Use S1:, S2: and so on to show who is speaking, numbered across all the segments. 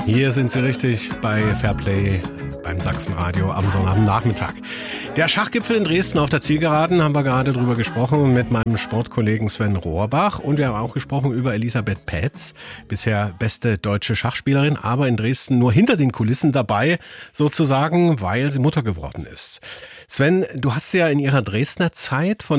S1: Hier sind Sie richtig bei Fairplay beim Sachsenradio am Sonnabendnachmittag. Der Schachgipfel in Dresden auf der Zielgeraden, haben wir gerade drüber gesprochen mit meinem Sportkollegen Sven Rohrbach. Und wir haben auch gesprochen über Elisabeth Paetz, bisher beste deutsche Schachspielerin, aber in Dresden nur hinter den Kulissen dabei, sozusagen, weil sie Mutter geworden ist. Sven, du hast ja in ihrer Dresdner Zeit von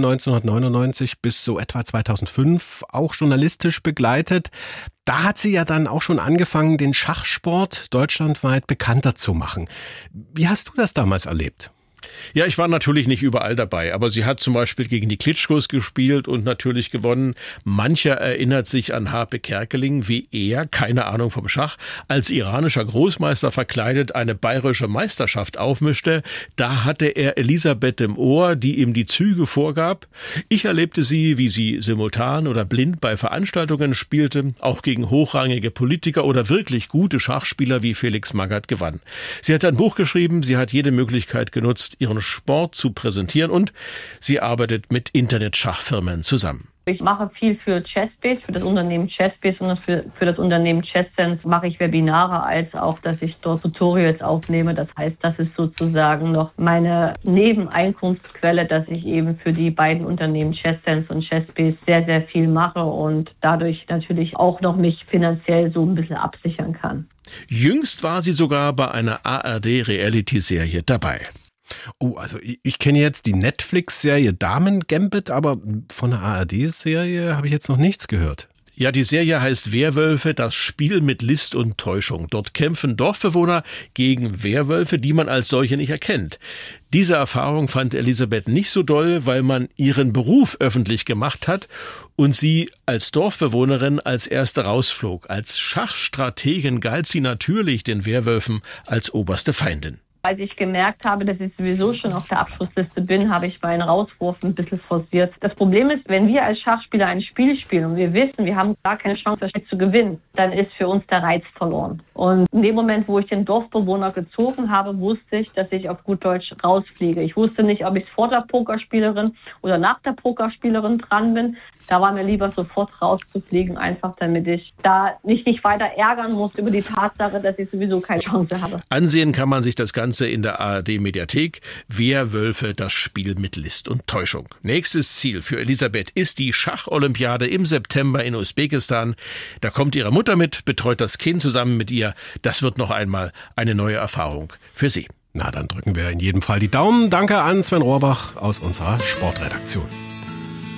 S1: 1999 bis so etwa 2005 auch journalistisch begleitet. Da hat sie ja dann auch schon angefangen, den Schachsport deutschlandweit bekannter zu machen. Wie hast du das damals erlebt?
S2: Ja, ich war natürlich nicht überall dabei, aber sie hat zum Beispiel gegen die Klitschkos gespielt und natürlich gewonnen. Mancher erinnert sich an Harpe Kerkeling, wie er, keine Ahnung vom Schach, als iranischer Großmeister verkleidet eine bayerische Meisterschaft aufmischte. Da hatte er Elisabeth im Ohr, die ihm die Züge vorgab. Ich erlebte sie, wie sie simultan oder blind bei Veranstaltungen spielte, auch gegen hochrangige Politiker oder wirklich gute Schachspieler wie Felix Magath gewann. Sie hat ein Buch geschrieben, sie hat jede Möglichkeit genutzt, ihren Sport zu präsentieren und sie arbeitet mit Internet-Schachfirmen zusammen.
S3: Ich mache viel für Chessbase, für das Unternehmen Chessbase und für das Unternehmen Chesssense mache ich Webinare, als auch, dass ich dort Tutorials aufnehme. Das heißt, das ist sozusagen noch meine Nebeneinkunftsquelle, dass ich eben für die beiden Unternehmen Chesssense und Chessbase sehr, sehr viel mache und dadurch natürlich auch noch mich finanziell so ein bisschen absichern kann.
S2: Jüngst war sie sogar bei einer ARD-Reality-Serie dabei.
S1: Oh, also ich kenne jetzt die Netflix-Serie Damen Gambit, aber von der ARD-Serie habe ich jetzt noch nichts gehört.
S2: Ja, die Serie heißt Werwölfe, das Spiel mit List und Täuschung. Dort kämpfen Dorfbewohner gegen Werwölfe, die man als solche nicht erkennt. Diese Erfahrung fand Elisabeth nicht so doll, weil man ihren Beruf öffentlich gemacht hat und sie als Dorfbewohnerin als erste rausflog. Als Schachstrategin galt sie natürlich den Werwölfen als oberste Feindin.
S3: Als ich gemerkt habe, dass ich sowieso schon auf der Abschlussliste bin, habe ich meinen Rauswurf ein bisschen forciert. Das Problem ist, wenn wir als Schachspieler ein Spiel spielen und wir wissen, wir haben gar keine Chance, das Spiel zu gewinnen, dann ist für uns der Reiz verloren. Und in dem Moment, wo ich den Dorfbewohner gezogen habe, wusste ich, dass ich auf gut Deutsch rausfliege. Ich wusste nicht, ob ich vor der Pokerspielerin oder nach der Pokerspielerin dran bin. Da war mir lieber sofort rauszufliegen, einfach damit ich da nicht weiter ärgern muss über die Tatsache, dass ich sowieso keine Chance habe.
S2: Ansehen kann man sich das Ganze in der ARD-Mediathek. Werwölfe, das Spiel mit List und Täuschung. Nächstes Ziel für Elisabeth ist die Schacholympiade im September in Usbekistan. Da kommt ihre Mutter mit, betreut das Kind zusammen mit ihr. Das wird noch einmal eine neue Erfahrung für sie.
S1: Na, dann drücken wir in jedem Fall die Daumen. Danke an Sven Rohrbach aus unserer Sportredaktion.